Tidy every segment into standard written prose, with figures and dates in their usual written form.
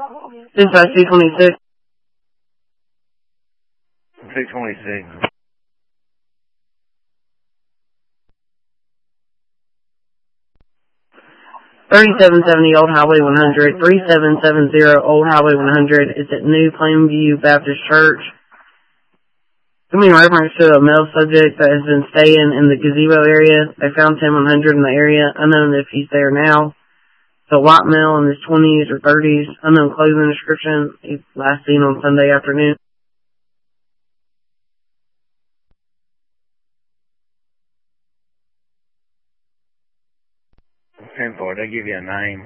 Inside C26. 226. 3770 Old Highway 100, 3770 Old Highway 100 is at New Plainview Baptist Church. In reference to a male subject that has been staying in the gazebo area. They found him 100 in the area, unknown if he's there now. It's a white male in his 20s or 30s, unknown clothing description. He last seen on Sunday afternoon. Tenfold, they give you a name.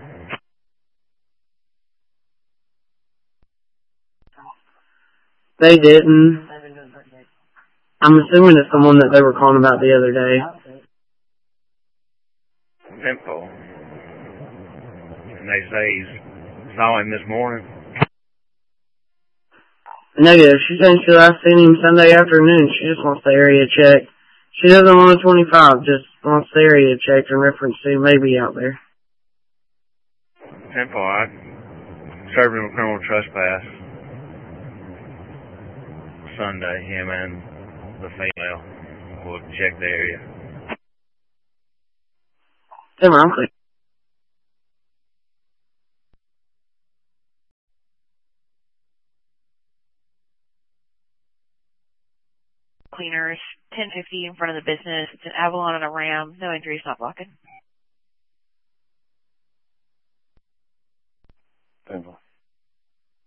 They didn't. I'm assuming it's the one that they were calling about the other day. Tenfold. And they say he saw him this morning. Negative. She's saying she last seen him Sunday afternoon. She just wants the area checked. She doesn't want a 25, just wants the area checked in reference to maybe out there. Tenfold, I served him a criminal trespass Sunday, him and the female. We'll check the area. Tim, I'm clear. Cleaners, 1050 in front of the business. It's an Avalon and a Ram. No injuries, not blocking. Tenfold.